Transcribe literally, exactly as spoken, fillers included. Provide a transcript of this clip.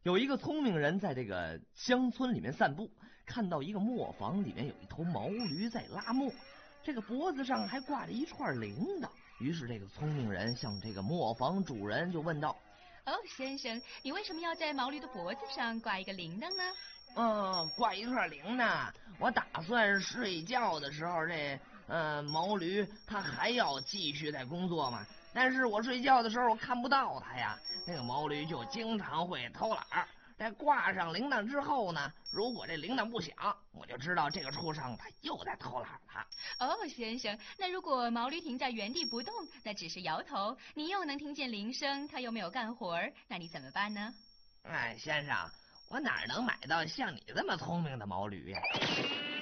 有一个聪明人在这个乡村里面散步，看到一个磨坊里面有一头毛驴在拉磨，这个脖子上还挂着一串铃铛。于是这个聪明人向这个磨坊主人就问道： 哦，先生，你为什么要在毛驴的脖子上挂一个铃铛呢？ 嗯，挂一串铃铛，我打算睡觉的时候，这呃毛驴它还要继续在工作嘛。但是我睡觉的时候我看不到它呀，那个毛驴就经常会偷懒儿。在挂上铃铛之后呢，如果这铃铛不响，我就知道这个畜生它又在偷懒了。 哦，先生，那如果毛驴停在原地不动，那只是摇头，你又能听见铃声，它又没有干活，那你怎么办呢？ 哎，先生，我哪能买到像你这么聪明的毛驴呀？